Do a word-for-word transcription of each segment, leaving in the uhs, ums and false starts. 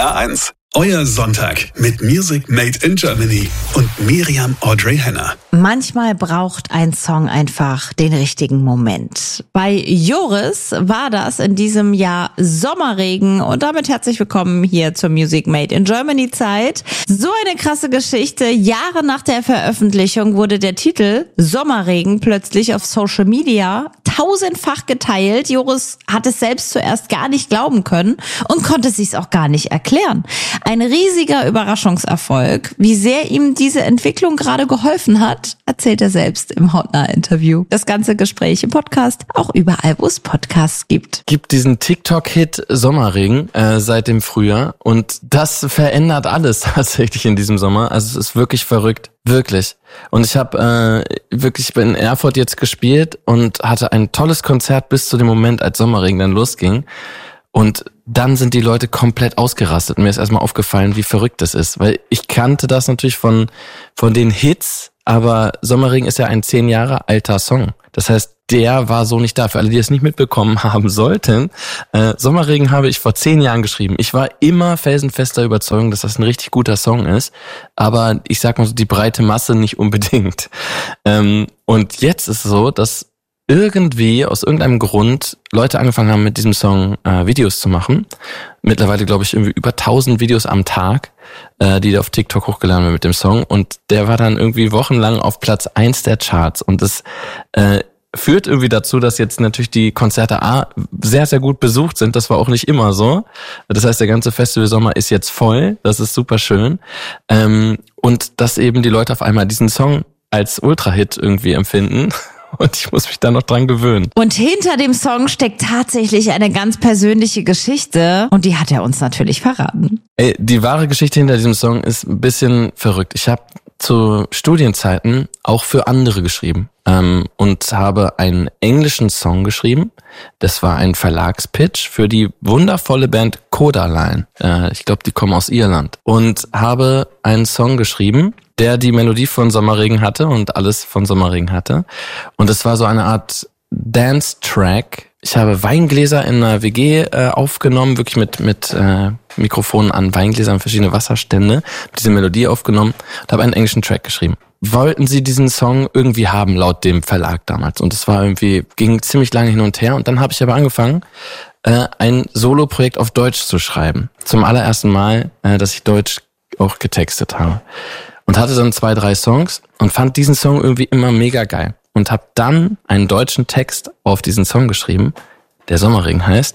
R eins. Euer Sonntag mit Music Made in Germany und Miriam Audrey Henner. Manchmal braucht ein Song einfach den richtigen Moment. Bei Joris war das in diesem Jahr Sommerregen und damit herzlich willkommen hier zur Music Made in Germany Zeit. So eine krasse Geschichte. Jahre nach der Veröffentlichung wurde der Titel Sommerregen plötzlich auf Social Media tausendfach geteilt. Joris hat es selbst zuerst gar nicht glauben können und konnte es sich auch gar nicht erklären. Ein riesiger Überraschungserfolg. Wie sehr ihm diese Entwicklung gerade geholfen hat, erzählt er selbst im Hautnah-Interview. Das ganze Gespräch im Podcast, auch überall, wo es Podcasts gibt. Gibt diesen TikTok-Hit Sommerregen äh, seit dem Frühjahr und das verändert alles tatsächlich in diesem Sommer. Also es ist wirklich verrückt. Wirklich. Und ich habe äh, wirklich in Erfurt jetzt gespielt und hatte ein tolles Konzert bis zu dem Moment, als Sommerregen dann losging. Und dann sind die Leute komplett ausgerastet. Und mir ist erstmal aufgefallen, wie verrückt das ist. Weil ich kannte das natürlich von von den Hits, aber Sommerregen ist ja ein zehn Jahre alter Song. Das heißt, der war so nicht da. Für alle, die es nicht mitbekommen haben sollten, äh, Sommerregen habe ich vor zehn Jahren geschrieben. Ich war immer felsenfester Überzeugung, dass das ein richtig guter Song ist. Aber ich sag mal so, die breite Masse nicht unbedingt. Ähm, und jetzt ist es so, dass irgendwie aus irgendeinem Grund Leute angefangen haben, mit diesem Song äh, Videos zu machen. Mittlerweile, glaube ich, irgendwie über tausend Videos am Tag, äh, die auf TikTok hochgeladen werden mit dem Song. Und der war dann irgendwie wochenlang auf Platz eins der Charts. Und das äh, führt irgendwie dazu, dass jetzt natürlich die Konzerte A sehr, sehr gut besucht sind. Das war auch nicht immer so. Das heißt, der ganze Festivalsommer ist jetzt voll. Das ist super schön. Ähm, und dass eben die Leute auf einmal diesen Song als Ultra-Hit irgendwie empfinden. Und ich muss mich da noch dran gewöhnen. Und hinter dem Song steckt tatsächlich eine ganz persönliche Geschichte. Und die hat er uns natürlich verraten. Ey, die wahre Geschichte hinter diesem Song ist ein bisschen verrückt. Ich habe zu Studienzeiten auch für andere geschrieben. Ähm, und habe einen englischen Song geschrieben. Das war ein Verlagspitch für die wundervolle Band Kodaline. Äh, ich glaube, die kommen aus Irland. Und habe einen Song geschrieben, der die Melodie von Sommerregen hatte und alles von Sommerregen hatte. Und es war so eine Art Dance-Track. Ich habe Weingläser in einer W G äh, aufgenommen, wirklich mit mit äh, Mikrofonen an Weingläsern, verschiedene Wasserstände, diese Melodie aufgenommen und habe einen englischen Track geschrieben. Wollten sie diesen Song irgendwie haben, laut dem Verlag damals. Und es war irgendwie, ging ziemlich lange hin und her. Und dann habe ich aber angefangen, äh, ein Solo-Projekt auf Deutsch zu schreiben. Zum allerersten Mal, äh, dass ich Deutsch auch getextet habe. Und hatte dann zwei, drei Songs und fand diesen Song irgendwie immer mega geil. Und habe dann einen deutschen Text auf diesen Song geschrieben, der Sommerregen heißt,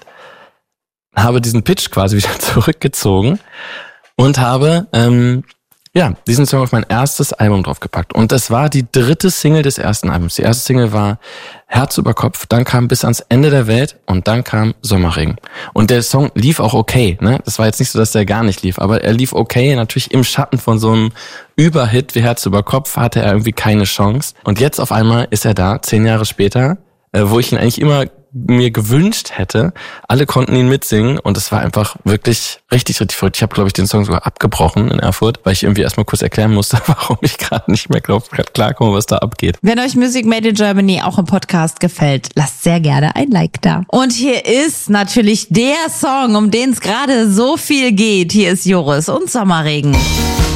habe diesen Pitch quasi wieder zurückgezogen und habe ähm, ja diesen Song auf mein erstes Album draufgepackt. Und das war die dritte Single des ersten Albums. Die erste Single war Herz über Kopf, dann kam Bis ans Ende der Welt und dann kam Sommerregen. Und der Song lief auch okay, ne? Das war jetzt nicht so, dass der gar nicht lief, aber er lief okay, natürlich im Schatten von so einem Überhit wie Herz über Kopf hatte er irgendwie keine Chance. Und jetzt auf einmal ist er da, zehn Jahre später, äh, wo ich ihn eigentlich immer mir gewünscht hätte. Alle konnten ihn mitsingen und es war einfach wirklich richtig, richtig verrückt. Ich habe, glaube ich, den Song sogar abgebrochen in Erfurt, weil ich irgendwie erstmal kurz erklären musste, warum ich gerade nicht mehr glaub, klarkomme, was da abgeht. Wenn euch Music Made in Germany auch im Podcast gefällt, lasst sehr gerne ein Like da. Und hier ist natürlich der Song, um den es gerade so viel geht. Hier ist Joris und Sommerregen.